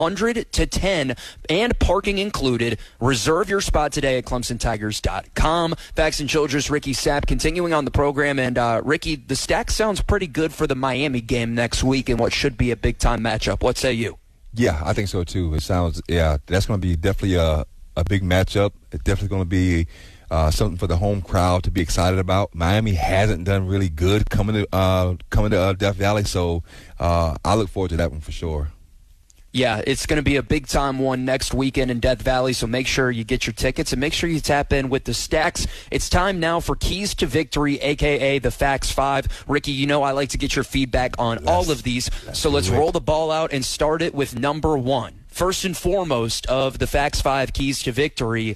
100-10 and parking included. Reserve your spot today at ClemsonTigers.com. Facts and Childress, Ricky Sapp continuing on the program. And Ricky, the stack sounds pretty good for the Miami game next week in what should be a big-time matchup. What say you? Yeah, I think so too. It sounds, that's going to be definitely a big matchup. It's definitely going to be something for the home crowd to be excited about. Miami hasn't done really good coming to Death Valley, so I look forward to that one for sure. Yeah, it's going to be a big-time one next weekend in Death Valley, so make sure you get your tickets and make sure you tap in with the stacks. It's time now for Keys to Victory, a.k.a. the Facts 5. Ricky, you know I like to get your feedback on all of these, so let's roll the ball out and start it with number 1. First and foremost of the Facts 5 Keys to Victory,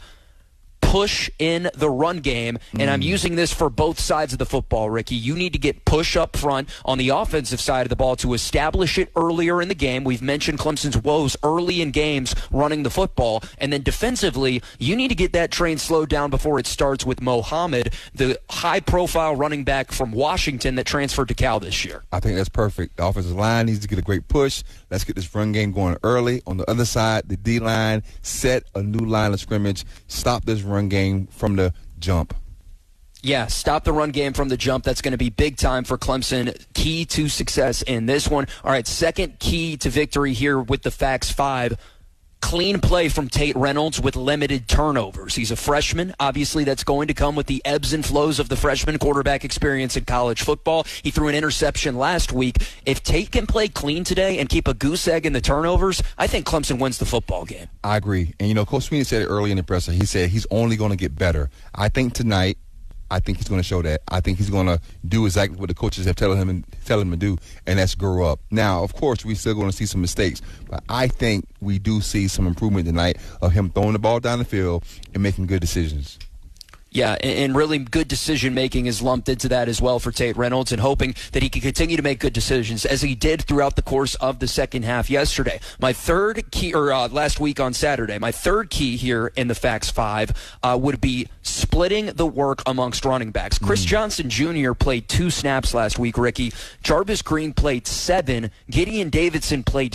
push in the run game, and I'm using this for both sides of the football, Ricky. You need to get push up front on the offensive side of the ball to establish it earlier in the game. We've mentioned Clemson's woes early in games running the football, and then defensively, you need to get that train slowed down before it starts with Mohammed, the high-profile running back from Washington that transferred to Cal this year. I think that's perfect. The offensive line needs to get a great push. Let's get this run game going early. On the other side, the D-line, set a new line of scrimmage, stop this run game from the jump. Yeah, stop the run game from the jump. That's going to be big time for Clemson. Key to success in this one. All right, second key to victory here with the Facts 5. Clean play from Tate Reynolds with limited turnovers. He's a freshman. Obviously, that's going to come with the ebbs and flows of the freshman quarterback experience in college football. He threw an interception last week. If Tate can play clean today and keep a goose egg in the turnovers, I think Clemson wins the football game. I agree. And, Coach Sweeney said it early in the presser. He said he's only going to get better. I think tonight, he's going to show that. I think he's going to do exactly what the coaches have telling him to do, and that's grow up. Now, of course, we're still going to see some mistakes, but I think we do see some improvement tonight of him throwing the ball down the field and making good decisions. Yeah, and really good decision-making is lumped into that as well for Tate Reynolds, and hoping that he can continue to make good decisions as he did throughout the course of the second half yesterday. My third key, last week on Saturday, my third key here in the Facts 5 would be splitting the work amongst running backs. Chris Johnson Jr. played 2 snaps last week, Ricky. Jarvis Green played 7. Gideon Davidson played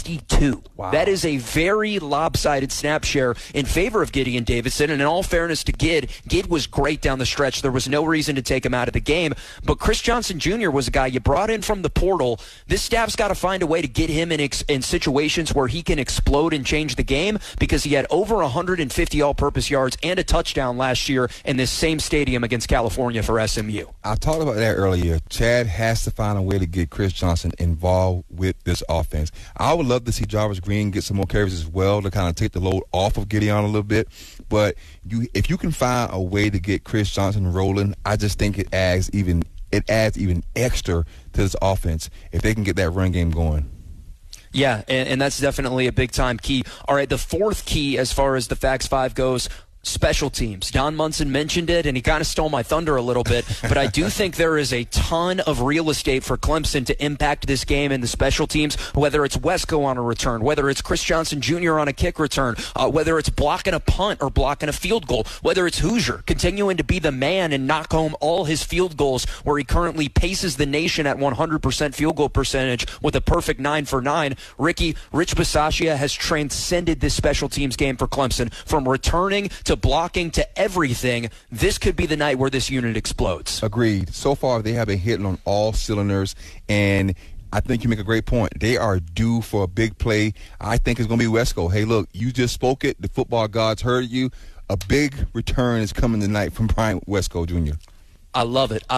62. Wow. That is a very lopsided snap share in favor of Gideon Davidson, and in all fairness to Gid was great down the stretch. There was no reason to take him out of the game. But Chris Johnson Jr. was a guy you brought in from the portal. This staff's got to find a way to get him in situations where he can explode and change the game, because he had over 150 all-purpose yards and a touchdown last year in this same stadium against California for SMU. I talked about that earlier. Chad has to find a way to get Chris Johnson involved with this offense. I would love to see Jarvis Green get some more carries as well to kind of take the load off of Gideon a little bit. But if you can find a way to get Chris Johnson rolling, I just think it adds even extra to this offense if they can get that run game going. Yeah, and that's definitely a big-time key. All right, the fourth key as far as the Facts 5 goes, special teams. Don Munson mentioned it, and he kind of stole my thunder a little bit, but I do think there is a ton of real estate for Clemson to impact this game in the special teams, whether it's Wesco on a return, whether it's Chris Johnson Jr. on a kick return, whether it's blocking a punt or blocking a field goal, whether it's Hoosier continuing to be the man and knock home all his field goals, where he currently paces the nation at 100% field goal percentage with a perfect 9 for 9. Ricky, Rich Bisaccia has transcended this special teams game for Clemson, from returning to blocking to everything. This could be the night where this unit explodes. Agreed. So far, they have been hitting on all cylinders, and I think you make a great point. They are due for a big play. I think it's going to be Wesco. Hey, look, you just spoke it. The football gods heard you. A big return is coming tonight from Brian Wesco Jr. I love it.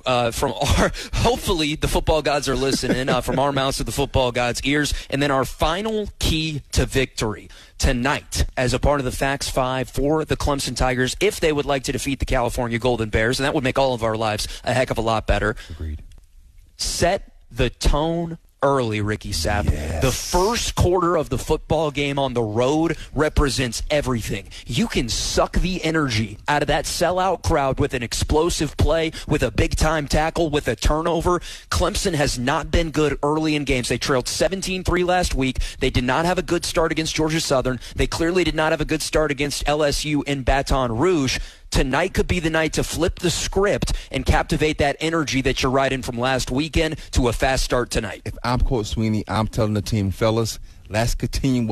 Hopefully the football gods are listening, from our mouths to the football gods' ears. And then our final key to victory tonight, as a part of the Facts 5 for the Clemson Tigers, if they would like to defeat the California Golden Bears, and that would make all of our lives a heck of a lot better. Agreed. Set the tone early, Ricky Sapp. Yes. The first quarter of the football game on the road represents everything. You can suck the energy out of that sellout crowd with an explosive play, with a big-time tackle, with a turnover. Clemson has not been good early in games. They trailed 17-3 last week. They did not have a good start against Georgia Southern. They clearly did not have a good start against LSU in Baton Rouge. Tonight could be the night to flip the script and captivate that energy that you're riding from last weekend to a fast start tonight. If I'm Coach Sweeney, I'm telling the team, fellas, Let's continue